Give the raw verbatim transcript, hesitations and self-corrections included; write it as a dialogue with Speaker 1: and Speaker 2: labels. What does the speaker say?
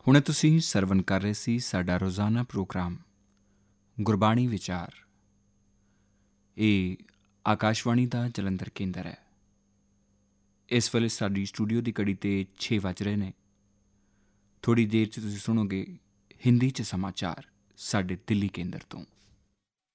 Speaker 1: ਹੁਣੇ ਤੁਸੀਂ ਸਰਵਨ ਕਰ ਰਹੇ ਸੀ ਸਾਡਾ ਰੋਜ਼ਾਨਾ ਪ੍ਰੋਗਰਾਮ ਗੁਰਬਾਣੀ ਵਿਚਾਰ। ਇਹ ਆਕਾਸ਼ਵਾਣੀ ਦਾ ਜਲੰਧਰ ਕੇਂਦਰ ਹੈ। ਇਸ ਵੇਲੇ ਸਾਡੀ ਸਟੂਡੀਓ ਦੀ ਘੜੀ 'ਤੇ ਛੇ ਵੱਜ ਰਹੇ ਨੇ। ਥੋੜ੍ਹੀ ਦੇਰ 'ਚ ਤੁਸੀਂ ਸੁਣੋਗੇ ਹਿੰਦੀ 'ਚ ਸਮਾਚਾਰ ਸਾਡੇ ਦਿੱਲੀ ਕੇਂਦਰ ਤੋਂ।